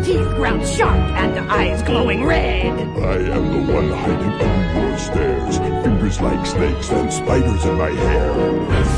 teeth ground sharp and eyes glowing red. I am the one hiding under your stairs, fingers like snakes and spiders in my hair.